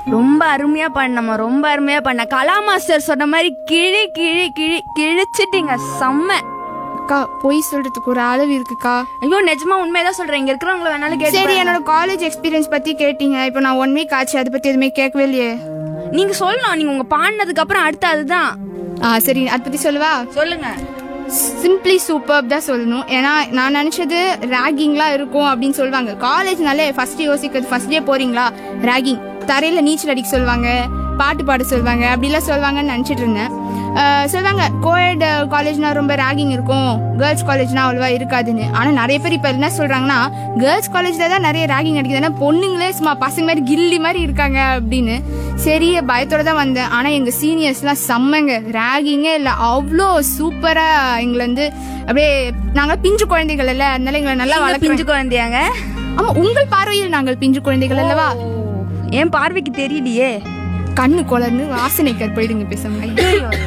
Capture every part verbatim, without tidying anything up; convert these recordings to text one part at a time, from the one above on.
ரொம்ப அருமையா பண்ணம்மா, ரொம்ப அருமையா பண்ண. கலா மாஸ்டர் சொன்ன மாதிரி கிழி கிழி கிழி கிழிச்சிட்டீங்க, செம்ம. அக்கா பொய் சொல்றதுக்கு ஒரு அளவு இருக்குக்கா. ஐயோ நிஜமா உண்மையதான் சொல்றேன், இங்க இருக்கிறவங்கள வேணாலும் கேட்டு. சரி, என்னோட காலேஜ் எக்ஸ்பீரியன்ஸ் பத்தி கேட்டீங்க. இப்போ நான் ஒன் வீக் ஆச்சு, அதை பத்தி எதுவுமே கேட்கவே இல்லையே. நீங்க சொல்லணும், நீங்க உங்க பாடினதுக்கு அப்புறம் அடுத்து அதுதான். ஆ சரி, அதை பத்தி சொல்லவா? சொல்லுங்க. சிம்பிளி சூப்பர் தான் சொல்லணும். ஏன்னா நான் நினைச்சது ரேகிங்லாம் இருக்கும் அப்படின்னு சொல்லுவாங்க. காலேஜ்னாலே ஃபர்ஸ்ட் யோசிக்கிறது, ஃபர்ஸ்ட் டே போறீங்களா ரேகிங், தரையில நீச்சல் அடிக்க சொல்லுவாங்க, பாட்டு பாட சொல்லுவாங்க, அப்படிலாம் சொல்லுவாங்கன்னு நினைச்சிட்டு இருந்தேன். சொல்லுவாங்க கோயட் காலேஜ்னா ரொம்ப ரேகிங் இருக்கும், கேர்ள்ஸ் காலேஜ்னா அவ்வளவா இருக்காதுன்னு. ஆனா நிறைய பேர் இப்ப என்ன சொல்றாங்கன்னா கேர்ள்ஸ் காலேஜ்ல தான் நிறைய ரேகிங் அடிக்குது, ஏன்னா பொண்ணுங்களே சும்மா பசங்க மாதிரி கில்லி மாதிரி இருக்காங்க அப்படின்னு. சரி பயத்தோட தான் வந்தேன். ஆனா எங்க சீனியர்ஸ்லாம் செம்மங்க, ரேகிங்கே இல்லை, அவ்வளோ சூப்பரா எங்களை வந்து அப்படியே, நாங்க பிஞ்சு குழந்தைகள் இல்ல, அதனால எங்களை நல்லா வளர்க்க. பிஞ்சு குழந்தையாங்க? ஆமா, உங்கள் பார்வையில் நாங்கள் பிஞ்சு குழந்தைகள் அல்லவா? என் பார்வைக்கு தெரியலையே, கண்ணு கொலர்னு வாசனை கற்பழிடுங்க பேசுங்க.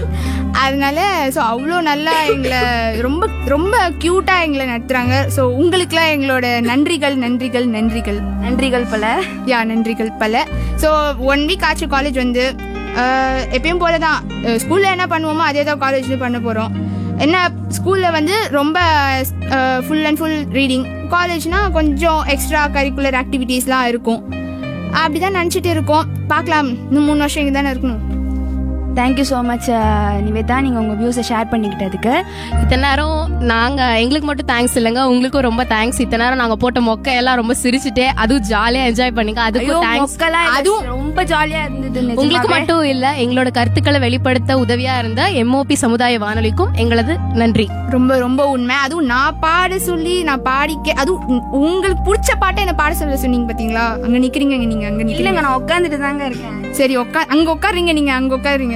அதனால ஸோ அவ்வளோ நல்லா எங்களை ரொம்ப ரொம்ப க்யூட்டா எங்களை நடத்துறாங்க. ஸோ உங்களுக்குலாம் எங்களோட நன்றிகள் நன்றிகள் நன்றிகள் நன்றிகள் பல. யா நன்றிகள் பல. ஸோ ஒன் வீக் ஆச்சு காலேஜ் வந்து. எப்பயும் போல தான் ஸ்கூல்ல என்ன பண்ணுவோமோ அதே தான் காலேஜ்லயும் பண்ண போறோம். என்ன ஸ்கூல்ல வந்து ரொம்ப ஃபுல் அண்ட் ஃபுல் ரீடிங், காலேஜ்னா கொஞ்சம் எக்ஸ்ட்ரா கரிக்குலர் ஆக்டிவிட்டீஸ்லாம் இருக்கும். அப்படிதான் நினச்சிட்டு இருக்கோம். பார்க்கலாம், இன்னும் மூணு வருஷம் இங்கே தானே இருக்கணும். தேங்க்யூ ஸோ மச் நிவேதா, நீங்கள் உங்கள் வியூஸை ஷேர் பண்ணிக்கிட்டதுக்கு. இத்தனை நேரம் நாங்கள் எங்களுக்கு மட்டும் தேங்க்ஸ் இல்லைங்க, உங்களுக்கும் ரொம்ப தேங்க்ஸ். இத்தனை நேரம் நாங்கள் போட்ட மொக்கை எல்லாம் ரொம்ப சிரிச்சுட்டே அதுவும் ஜாலியாக என்ஜாய் பண்ணிங்க, அதுக்கும் தேங்க்ஸ். அதுவும் ரொம்ப ஜாலியாக இருந்தது. உங்களுக்கு மட்டும் இல்லை, எங்களோட கருத்துக்களை வெளிப்படுத்த உதவியாக இருந்த எம்ஓபி சமுதாய வானொலிக்கும் எங்களது நன்றி. ரொம்ப ரொம்ப உண்மை. அதுவும் நான் பாட சொல்லி நான் பாடிக்க, அதுவும் உங்களுக்கு பிடிச்ச பாட்டை என்ன பாட சொல்ல சொன்னீங்க பார்த்தீங்களா? அங்கே நிற்கிறீங்க நீங்கள், அங்கே நிற்கிறீங்க. நான் உட்காந்துட்டு தாங்க இருக்கேன். சரி உட்கா அங்கே உட்காருங்க, நீங்கள் அங்கே உட்காருங்க.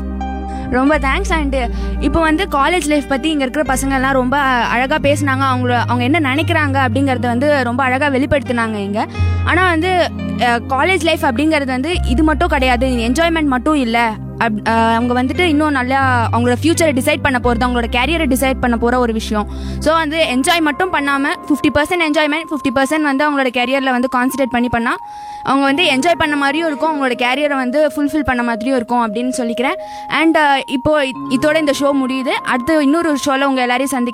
ரொம்ப தேங்க்ஸ். அண்டு இப்போ வந்து காலேஜ் லைஃப் பற்றி இங்கே இருக்கிற பசங்க எல்லாம் ரொம்ப அழகாக பேசினாங்க. அவங்கள அவங்க என்ன நினைக்கிறாங்க அப்படிங்கிறத வந்து ரொம்ப அழகாக வெளிப்படுத்தினாங்க இங்கே. ஆனால் வந்து காலேஜ் லைஃப் அப்படிங்கிறது வந்து இது மட்டும் கிடையாது, என்ஜாய்மெண்ட் மட்டும் இல்லை. அப் அவங்க வந்துட்டு இன்னும் நல்லா அவங்களோட ஃபியூச்சரை டிசைட் பண்ண போகிறது, அவங்களோட கேரியரை டிசைட் பண்ண போகிற ஒரு விஷயம். ஸோ வந்து என்ஜாய் மட்டும் பண்ணாமல் fifty percent enjoyment, fifty percent வந்து அவங்களோட கேரியரில் வந்து கான்சன்ட்ரேட் பண்ணி பண்ணால் அவங்க வந்து என்ஜாய் பண்ண மாதிரியும் இருக்கும், அவங்களோட கேரியரை வந்து ஃபுல்ஃபில் பண்ண மாதிரியும் இருக்கும் அப்படின்னு சொல்லிக்கிறேன். அண்ட் இப்போ இதோட இந்த ஷோ முடியுது. அடுத்து இன்னொரு ஷோவில் உங்கள் எல்லாரையும் சந்திக்கிறேன்.